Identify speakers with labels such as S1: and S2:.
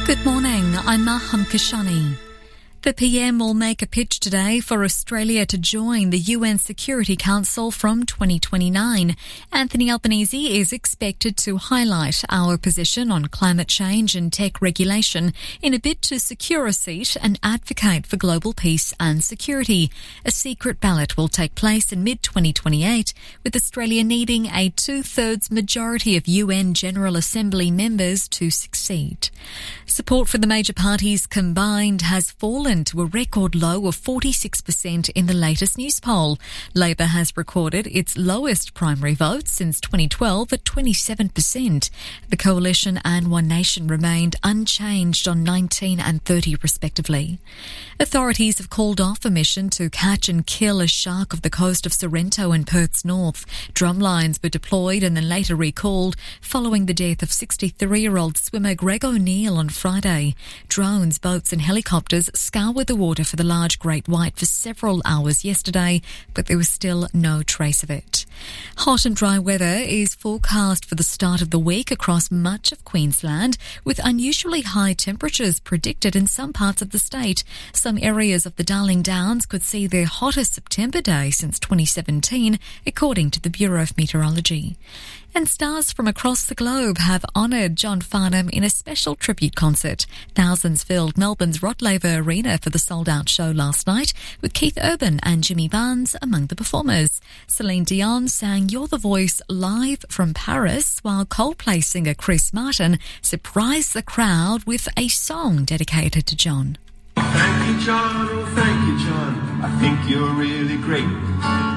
S1: Good morning, I'm Maham Kashani. The PM will make a pitch today for Australia to join the UN Security Council from 2029. Anthony Albanese is expected to highlight our position on climate change and tech regulation in a bid to secure a seat and advocate for global peace and security. A secret ballot will take place in mid-2028, with Australia needing a two-thirds majority of UN General Assembly members to succeed. Support for the major parties combined has fallen to a record low of 46% in the latest news poll. Labor has recorded its lowest primary vote since 2012 at 27%. The Coalition and One Nation remained unchanged on 19 and 30 respectively. Authorities have called off a mission to catch and kill a shark off the coast of Sorrento in Perth's north. Drumlines were deployed and then later recalled following the death of 63-year-old swimmer Greg O'Neill on Friday. Drones, boats and helicopters scoured the water for the large great white for several hours yesterday, but there was still no trace of it. Hot and dry weather is forecast for the start of the week across much of Queensland, with unusually high temperatures predicted in some parts of the state. Some areas of the Darling Downs could see their hottest September day since 2017, according to the Bureau of Meteorology. And stars from across the globe have honoured John Farnham in a special tribute concert. Thousands filled Melbourne's Rod Laver Arena for the sold-out show last night, with Keith Urban and Jimmy Barnes among the performers. Celine Dion sang You're the Voice live from Paris, while Coldplay singer Chris Martin surprised the crowd with a song dedicated to John.
S2: Thank you, John. Oh, thank you, John. I think you're really great.